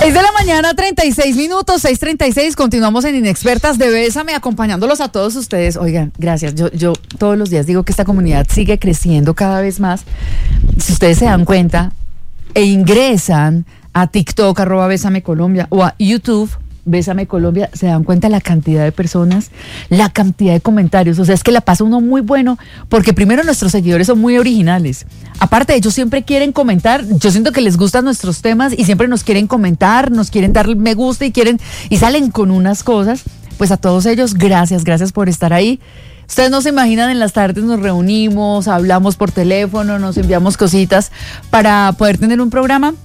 6 de la mañana, 36 minutos, 6:36, continuamos en Inexpertas de Bésame, acompañándolos a todos ustedes. Oigan, gracias, yo todos los días digo que esta comunidad sigue creciendo cada vez más. Si ustedes se dan cuenta e ingresan a TikTok, @BésameColombia, o a YouTube, Bésame Colombia, se dan cuenta la cantidad de personas, la cantidad de comentarios. O sea, es que la pasa uno muy bueno, porque primero nuestros seguidores son muy originales. Aparte, ellos siempre quieren comentar. Yo siento que les gustan nuestros temas y siempre nos quieren comentar, nos quieren dar me gusta y salen con unas cosas. Pues a todos ellos, gracias por estar ahí. Ustedes no se imaginan, en las tardes nos reunimos, hablamos por teléfono, nos enviamos cositas para poder tener un programa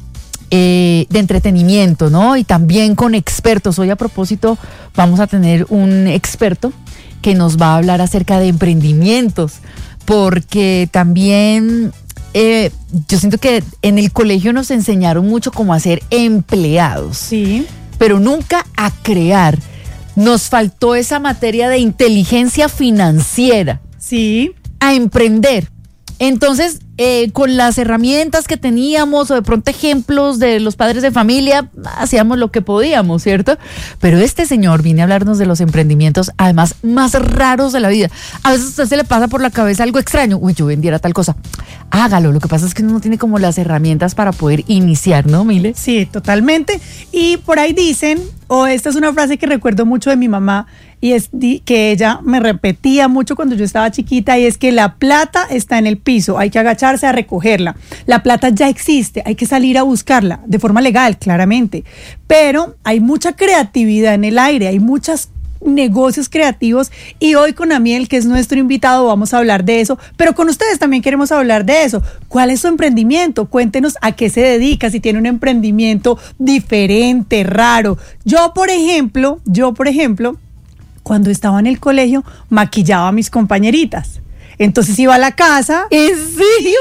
de entretenimiento, ¿no? Y también con expertos. Hoy, a propósito, vamos a tener un experto que nos va a hablar acerca de emprendimientos, porque también yo siento que en el colegio nos enseñaron mucho cómo a ser empleados, Sí. pero nunca a crear. Nos faltó esa materia de inteligencia financiera, Sí. a emprender. Entonces, con las herramientas que teníamos, o de pronto ejemplos de los padres de familia, hacíamos lo que podíamos, ¿cierto? Pero este señor viene a hablarnos de los emprendimientos, además, más raros de la vida. A veces a usted se le pasa por la cabeza algo extraño. Uy, yo vendiera tal cosa. Hágalo. Lo que pasa es que uno no tiene como las herramientas para poder iniciar, ¿no, Mile? Sí, totalmente. Y por ahí dicen, esta es una frase que recuerdo mucho de mi mamá, y es que ella me repetía mucho cuando yo estaba chiquita, y es que la plata está en el piso, hay que agacharse a recogerla. La plata ya existe, hay que salir a buscarla, de forma legal, claramente. Pero hay mucha creatividad en el aire, hay muchos negocios creativos, y hoy con Amiel, que es nuestro invitado, vamos a hablar de eso, pero con ustedes también queremos hablar de eso. ¿Cuál es su emprendimiento? Cuéntenos a qué se dedica, si tiene un emprendimiento diferente, raro. Yo, por ejemplo, cuando estaba en el colegio, maquillaba a mis compañeritas. Entonces iba a la casa ¿En serio?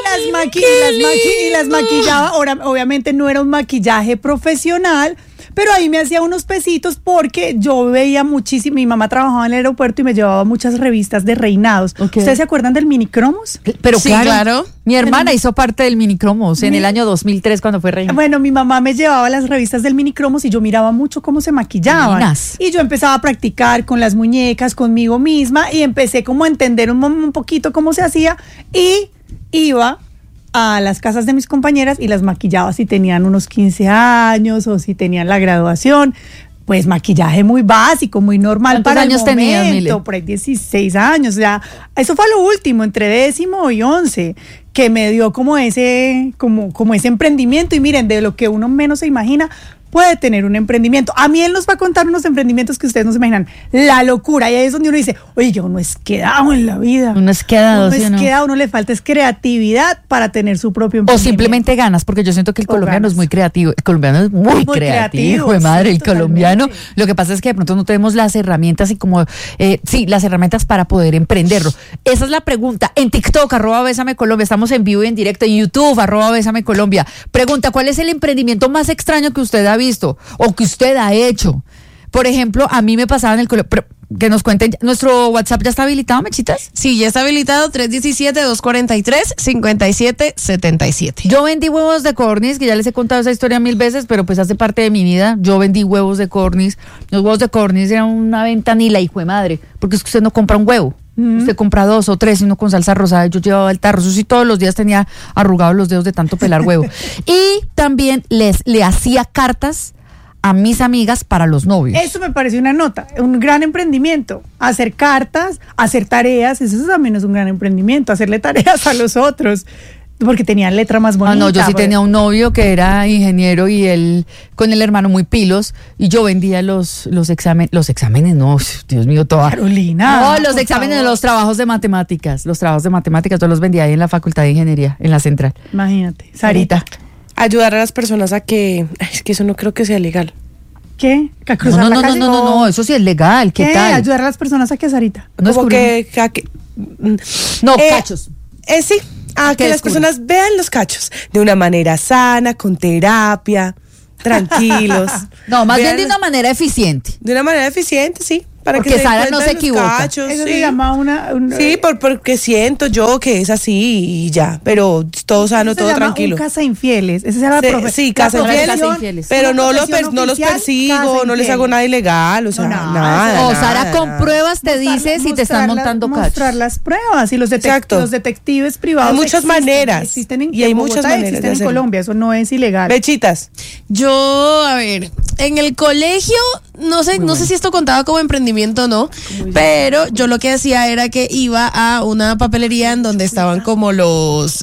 y las maquillaba. Ahora, obviamente no era un maquillaje profesional, pero ahí me hacía unos pesitos porque yo veía muchísimo. Mi mamá trabajaba en el aeropuerto y me llevaba muchas revistas de reinados. Okay. ¿Ustedes se acuerdan del Minicromos? Pero Sí, claro. Mi hermana hizo parte del Minicromos en el año 2003 cuando fue reina. Bueno, mi mamá me llevaba las revistas del Minicromos y yo miraba mucho cómo se maquillaban. Divinas. Y yo empezaba a practicar con las muñecas, conmigo misma, y empecé como a entender un poquito cómo se hacía, y iba a las casas de mis compañeras y las maquillaba si tenían unos 15 años o si tenían la graduación. Pues maquillaje muy básico, muy normal. ¿Cuántos para años el tenías, momento, Mile? por ahí 16 años. O sea, eso fue lo último, entre 10º y 11, que me dio como ese emprendimiento. Y miren, de lo que uno menos se imagina, puede tener un emprendimiento. A mí él nos va a contar unos emprendimientos que ustedes no se imaginan. La locura. Y ahí es donde uno dice, oye, uno es quedado en la vida. Uno es quedado, ¿sí o no? Uno le falta es creatividad para tener su propio O emprendimiento. simplemente ganas, porque yo siento que el colombiano ganas. es muy creativo. El colombiano es muy creativo, hijo de madre. sí, El colombiano. totalmente. Lo que pasa es que de pronto no tenemos las herramientas las herramientas para poder emprenderlo. Esa es la pregunta. En TikTok, @BésameColombia, estamos en vivo y en directo. En YouTube, @BésameColombia. Pregunta, ¿cuál es el emprendimiento más extraño que usted ha visto o que usted ha hecho? Por ejemplo, a mí me pasaba en el colegio. Que nos cuenten. ¿Nuestro WhatsApp ya está habilitado, Mechitas? Sí, ya está habilitado, 317-243-5777. Yo vendí huevos de codorniz, que ya les he contado esa historia 1000 veces, pero pues hace parte de mi vida. Yo vendí huevos de codorniz. Los huevos de codorniz eran una venta ni la hijo de madre, porque es que usted no compra un huevo. Usted compra 2 o 3 y uno con salsa rosada. Yo llevaba el tarro. Eso sí, todos los días tenía arrugados los dedos de tanto pelar huevo. Y también le hacía cartas a mis amigas para los novios. Eso me parece una nota, un gran emprendimiento. Hacer cartas, hacer tareas, eso también es un gran emprendimiento. Hacerle tareas a los otros, porque tenían letra más bonita. No, yo sí pues. tenía un novio que era ingeniero y él con el hermano muy pilos, y yo vendía los exámenes, no, Dios mío, toda. Carolina. No, los por exámenes, favor. los trabajos de matemáticas, yo los vendía ahí en la Facultad de Ingeniería, en la Central. Imagínate. Sarita. Ayudar a las personas a que... Es que eso no creo que sea legal. ¿Qué? ¿A cruzar la calle? No, eso sí es legal, ¿qué tal? Ayudar a las personas a que, Sarita. No Como descubrimos. No, cachos. Sí, a que las descubren? personas vean los cachos de una manera sana, con terapia, tranquilos. No, más bien Vean de una manera eficiente. de una manera eficiente, sí. para Porque que se den Sara no cuenta se de los equivoca. cachos, Eso sí. se llama Sí, porque siento yo que es así y ya, pero todo sano, se todo llama tranquilo. un casa infieles. Esa es la Sí, la casa profesión, infieles. pero una no los profesión no los oficial, persigo, casa no les hago infieles. nada ilegal, o sea, No, nada. O nada, Sara con nada. pruebas te dice si te están montando mostrar cachos. las pruebas y los, Exacto. los detectives privados Hay muchas existen, maneras, existen en, y hay en muchas Bogotá, maneras de existen en hacerlo. Colombia, eso no es ilegal. Bechitas. Yo, a ver, en el colegio, no sé si esto contaba como emprendimiento o no, pero yo lo que hacía era que iba a una papelería en donde estaban como los...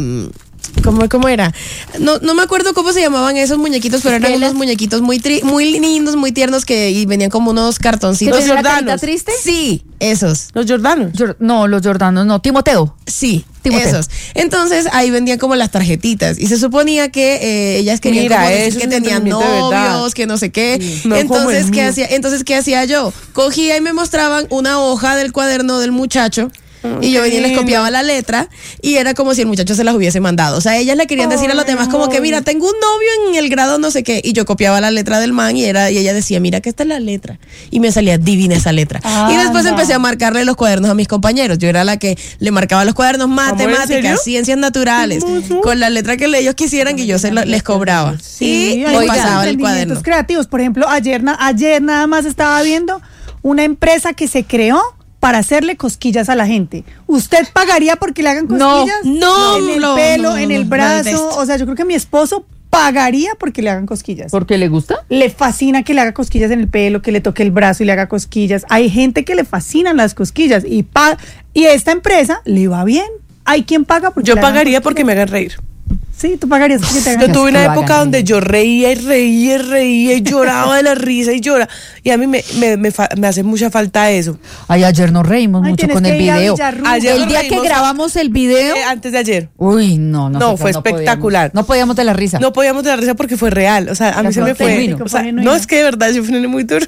¿Cómo era? No me acuerdo cómo se llamaban esos muñequitos, pero eran unos muñequitos muy lindos, muy tiernos y venían como unos ¿Que cartoncitos. tiene la carita Jordanos. triste? Sí, esos. Los Jordanos. No, los Jordanos, no. Timoteo. Sí, Timoteo. esos. Entonces ahí vendían como las tarjetitas y se suponía que ellas querían Mira, como decir eso que es un tenían emprendimiento de verdad. novios, que no sé qué. Sí. No como el mío. Entonces ¿qué hacía yo? Cogía y me mostraban una hoja del cuaderno del muchacho. Y yo venía y les copiaba la letra y era como si el muchacho se las hubiese mandado. O sea, ellas le querían decir a los demás como que, mira, tengo un novio en el grado no sé qué. Y yo copiaba la letra del man y ella decía, mira que esta es la letra. Y me salía divina esa letra. Y después empecé a marcarle los cuadernos a mis compañeros. Yo era la que le marcaba los cuadernos ¿en serio? matemáticas, ciencias naturales, con la letra que ellos quisieran y yo les cobraba. Sí, y hay les muchos pasaba el emprendimientos cuaderno. creativos. Por ejemplo, ayer nada más estaba viendo una empresa que se creó para hacerle cosquillas a la gente. ¿Usted pagaría porque le hagan cosquillas? No, en el no, pelo, no, en el no, brazo. lo detesto. O sea, yo creo que mi esposo pagaría porque le hagan cosquillas. ¿Por qué le gusta? Le fascina que le haga cosquillas en el pelo, que le toque el brazo y le haga cosquillas. Hay gente que le fascinan las cosquillas y esta empresa le va bien. Hay quien paga porque Yo le hagan pagaría porque me cosquillas. hagan reír. Sí, tú pagarías porque te Yo hagan tuve que una lo época hagan donde reír. yo reía y lloraba de la risa y llora. Y a mí me hace mucha falta eso. Ay, ayer nos reímos Ay, mucho tienes con que el ir a video. Villarrubia. Ayer El nos día que reímos grabamos el video. Antes de ayer. Uy, no, No, fue espectacular. No podíamos de la risa. No podíamos de la risa porque fue real. O sea, a mí se me fue. genuino. O sea, Fue genuino. no, es que de verdad yo fui muy duro.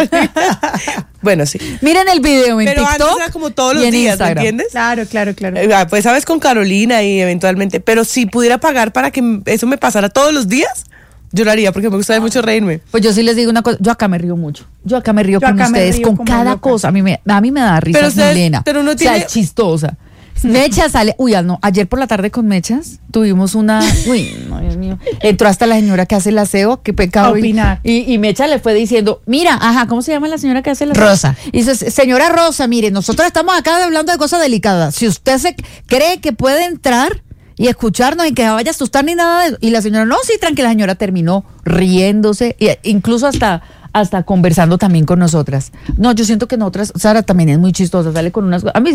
Bueno, sí. Miren el video en Pero TikTok. antes era como todos los y en días, ¿me Instagram. entiendes? Claro. Pues sabes, con Carolina y eventualmente. Pero si pudiera pagar para que eso me pasara todos los días, yo lo haría porque me gusta mucho reírme. Pues yo sí les digo una cosa, yo acá me río mucho. Yo acá me río Yo con acá me ustedes, río con como cada loca. cosa. A mí me da risa Pero ustedes- Milena. pero uno O sea, tiene- es chistosa. Mecha sale, no, ayer por la tarde con Mechas tuvimos no, Dios mío, entró hasta la señora que hace el aseo, qué pecado. A opinar. Y Mecha le fue diciendo, mira, ¿cómo se llama la señora que hace el aseo? Rosa. Y dice, señora Rosa, mire, nosotros estamos acá hablando de cosas delicadas. Si usted cree que puede entrar y escucharnos y que no vaya a asustar ni nada de eso. Y la señora, no, sí, tranquila, la señora terminó riéndose, e incluso hasta conversando también con nosotras. No, yo siento que nosotras, Sara también es muy chistosa, sale con unas cosas. A mí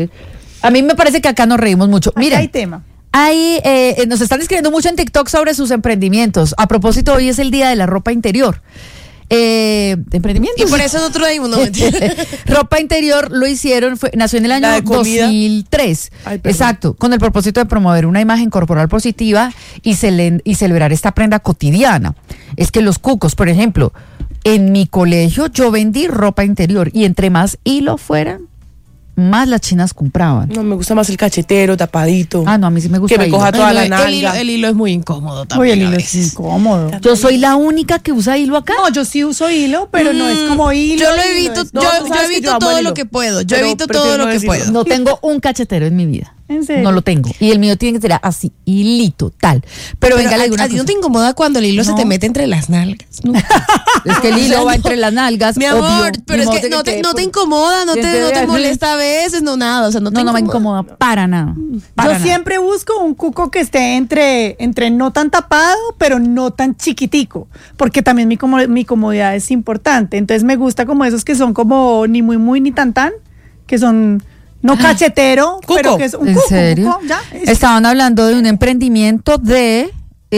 me parece que acá nos reímos mucho. Acá Mira, hay tema. nos están escribiendo mucho en TikTok sobre sus emprendimientos. A propósito, hoy es el día de la ropa interior. Emprendimientos. Y por eso nosotros dimos, no mentira. Ropa interior lo hicieron, nació en el La año de comida. 2003. Ay, perdón. Exacto, con el propósito de promover una imagen corporal positiva y celebrar esta prenda cotidiana. Es que los cucos, por ejemplo, en mi colegio yo vendí ropa interior y entre más hilo fuera, más las chinas compraban. No, me gusta más el cachetero, tapadito. No, a mí sí me gusta Que me hilo. coja toda la El hilo- nalga. el hilo es muy incómodo Oye, también. el a hilo es veces. incómodo. Yo soy la única que usa hilo acá. No, yo sí uso hilo, pero no es como hilo. Yo lo hilo, evito, es- No, yo tú sabes que evito yo amo todo el lo hilo. que puedo. Yo Pero evito prefiero todo lo no que decirlo. puedo. No tengo un cachetero en mi vida. ¿En serio? No lo tengo. Y el mío tiene que ser así, hilito, tal. Pero venga, le digo una ¿A ti no cosa. te incomoda cuando el hilo se No. te mete entre las nalgas? No. Es que el hilo va entre las nalgas. Mi amor, obvio. pero Ni es modo que de no te incomoda, no te molesta a veces, no nada. O sea, no te No me incomoda para nada. Para Yo nada. siempre busco un cuco que esté entre no tan tapado, pero no tan chiquitico, porque también mi comodidad es importante. Entonces me gusta como esos que son como ni muy ni tan, que son no cachetero, Cuco. pero que es un ¿En cuco. serio? Cuco, ya, es- Estaban hablando de un emprendimiento de,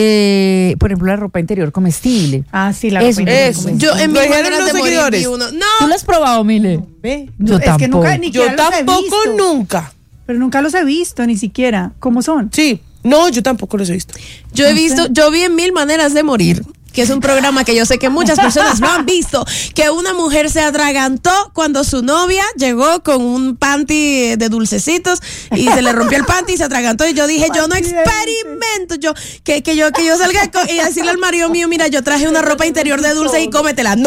por ejemplo, la ropa interior comestible. Ah, sí, la Eso, ropa interior eso. como Yo es. en Lo mis dijeron maneras los de morir seguidores. vi uno. ¿Tú No, lo has probado, Mile? Ve, Yo es que tampoco. nunca ni Yo siquiera los he tampoco visto. nunca. Pero nunca los he visto, ni siquiera. ¿Cómo son? Sí, no, yo tampoco los he visto. yo vi en Mil Maneras de Morir, que es un programa que yo sé que muchas personas no han visto, que una mujer se atragantó cuando su novia llegó con un panty de dulcecitos y se le rompió el panty y se atragantó y yo dije, yo no Panty de experimento, que yo salga y decirle al marido mío, mira, yo traje una ropa interior de dulce y cómetela. No.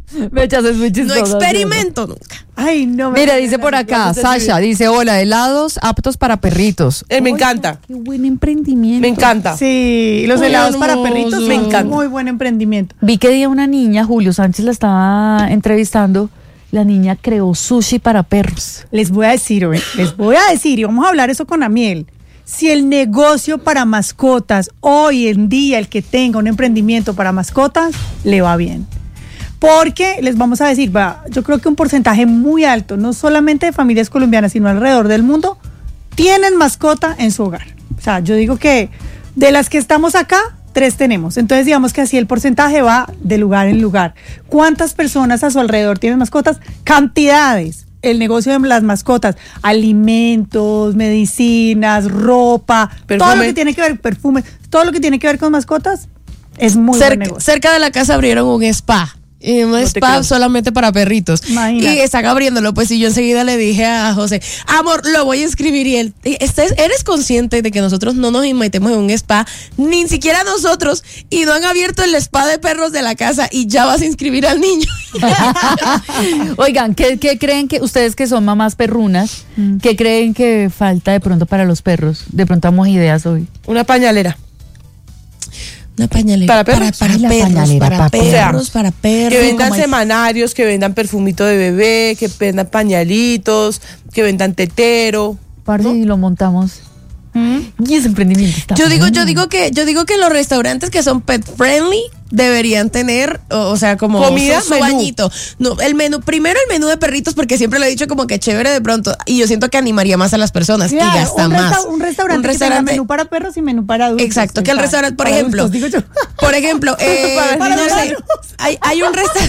Mechas es muy No chistosa. experimento nunca. Ay, no. Mira, dice por acá, Sasha, dice, hola, helados aptos para perritos. Me encanta. Qué buen emprendimiento. Me encanta. Sí, los Muy helados para hermoso. perritos Me son encanta. muy buen emprendimiento. Vi que día una niña, Julio Sánchez la estaba entrevistando, la niña creó sushi para perros. Les voy a decir, y vamos a hablar eso con Amiel. Si el negocio para mascotas, hoy en día, el que tenga un emprendimiento para mascotas, le va bien. Porque les vamos a decir, yo creo que un porcentaje muy alto, no solamente de familias colombianas, sino alrededor del mundo, tienen mascota en su hogar. O sea, yo digo que de las que estamos acá, 3 tenemos. Entonces, digamos que así el porcentaje va de lugar en lugar. ¿Cuántas personas a su alrededor tienen mascotas? Cantidades. El negocio de las mascotas, alimentos, medicinas, ropa, todo lo que tiene que ver, perfume, todo lo que tiene que ver con mascotas es muy buen negocio. Cerca de la casa abrieron un spa. Y un spa solamente para perritos. Imagínate. Y están abriéndolo, pues, y yo enseguida le dije a José, amor, lo voy a inscribir. Y él, ¿eres consciente de que nosotros no nos metemos en un spa? Ni siquiera nosotros. Y no han abierto el spa de perros de la casa y ya vas a inscribir al niño. Oigan, ¿qué creen que ustedes que son mamás perrunas, qué creen que falta de pronto para los perros? De pronto damos ideas hoy. Una pañalera. Una pañalera. ¿Para perros? Para Ay, la perros, pañalera, para para perros, para perros. Que vendan como es. semanarios, que vendan perfumito de bebé, que vendan pañalitos, que vendan tetero. Parce, y lo montamos. Y ese emprendimiento está Yo bueno. digo que los restaurantes que son pet friendly deberían tener, o sea, como Comida, su menú. bañito. No, el menú, primero el menú de perritos, porque siempre lo he dicho como que chévere de pronto, y yo siento que animaría más a las personas Claro, y gasta más. Un restaurante que tenga menú para perros y menú para adultos. Exacto, que el restaurante, por Para ejemplo, adultos, digo yo. por ejemplo, Para no los sé, perros. hay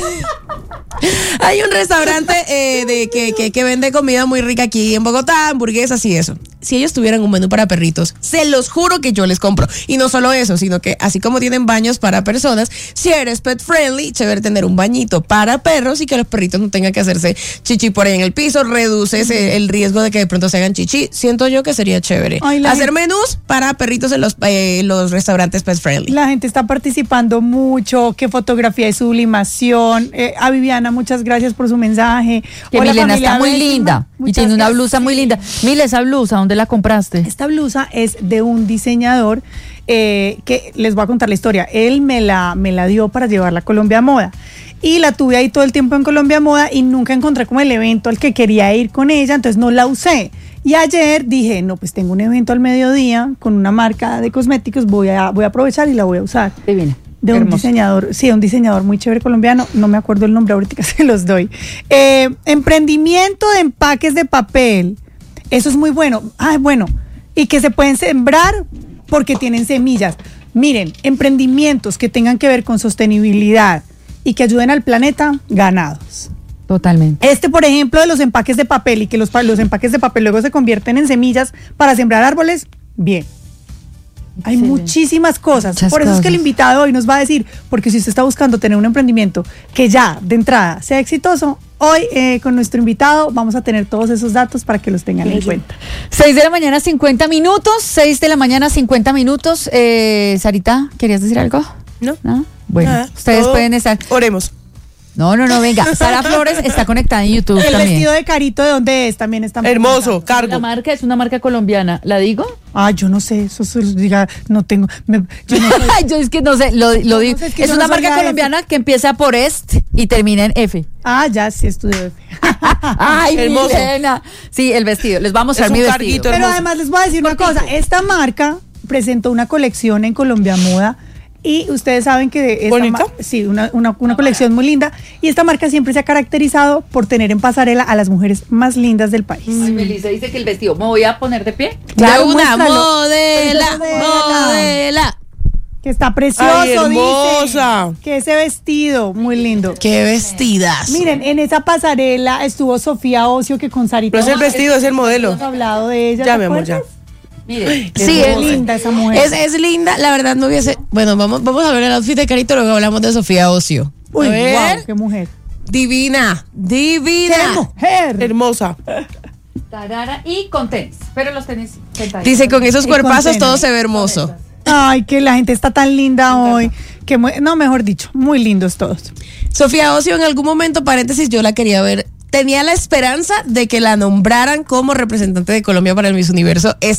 un restaurante que vende comida muy rica aquí en Bogotá, hamburguesas y eso. Si ellos tuvieran un menú para perritos, se los juro que yo les compro. Y no solo eso, sino que así como tienen baños para personas, si eres pet friendly, chévere tener un bañito para perros y que los perritos no tengan que hacerse chichi por ahí en el piso, reduces el riesgo de que de pronto se hagan chichi. Siento yo que sería chévere. Ay, hacer menús para perritos en los restaurantes pet friendly. La gente está participando mucho, que fotografía y sublimación. A Viviana, muchas gracias por su mensaje. Que Hola, Milena familia está muy Bésima. linda y Muchas tiene una gracias. blusa muy linda. Mila, esa blusa, ¿dónde la compraste? Esta blusa es de un diseñador que les voy a contar la historia. Él me la dio para llevarla a Colombia Moda. Y la tuve ahí todo el tiempo en Colombia Moda y nunca encontré como el evento al que quería ir con ella, entonces no la usé. Y ayer dije, no, pues tengo un evento al mediodía con una marca de cosméticos, voy a aprovechar y la voy a usar. Divina. De un Hermosa. diseñador, sí, un diseñador muy chévere colombiano, no me acuerdo el nombre, ahorita se los doy. Emprendimiento de empaques de papel, eso es muy bueno. Bueno, y que se pueden sembrar porque tienen semillas. Miren, emprendimientos que tengan que ver con sostenibilidad y que ayuden al planeta, ganados. Totalmente. Por ejemplo, de los empaques de papel y que los empaques de papel luego se convierten en semillas para sembrar árboles, bien. Hay Excelente. muchísimas cosas. Muchas Por eso es que el cosas. invitado hoy nos va a decir, porque si usted está buscando tener un emprendimiento que ya de entrada sea exitoso, hoy con nuestro invitado vamos a tener todos esos datos para que los tengan en cuenta. 6 de la mañana, 50 minutos. 6 de la mañana, 50 minutos. Sarita, ¿querías decir algo? No. Bueno, Nada, ustedes todo- pueden estar. Oremos. No, venga. Sara Flores está conectada en YouTube El también. vestido de Carito, ¿de dónde es? También está muy Hermoso, bonita. La cargo. marca es una marca colombiana. ¿La digo? Yo no sé, eso se los diga, no tengo, yo no sé. Yo es que no sé, lo digo. sé, es que Es yo una no soy marca la colombiana que empieza por est y termina en F. Ya sí estudié. Ay, Hermoso. Milena. Sí, el vestido. Les voy a mostrar Es mi un vestido. carguito. Pero hermoso. además les voy a decir una cosa, esta marca presentó una colección en Colombia Moda y ustedes saben que ¿Bonita? sí, una colección muy linda y esta marca siempre se ha caracterizado por tener en pasarela a las mujeres más lindas del país. Ay, Melissa dice que el vestido. ¿Me voy a poner de pie? Claro, De una muéstralo. modela. Que está precioso, Ay, hermosa. dice. Que ese vestido, muy lindo. Qué vestidas. Miren, en esa pasarela estuvo Sofía Ocio que con Sarita. No es el vestido, es el modelo. Hemos hablado de ella. Ya, ¿te mi amor, ya. acuerdas? Mire. Sí, Es linda esa mujer. Es linda, la verdad no hubiese. Bueno, vamos a ver el outfit de Carito, luego hablamos de Sofía Ocio. Uy, a ver. wow, qué mujer. Divina, ¡Qué divina. mujer! Hermosa. Tarara y con tenis. Pero los tenis sentaditos. Dice, con esos Y con cuerpazos tenis. todo se ve hermoso. Ay, que la gente está tan linda hoy. No, mejor dicho, muy lindos todos. Sofía Ocio en algún momento, paréntesis, yo la quería ver. Tenía la esperanza de que la nombraran como representante de Colombia para el Miss Universo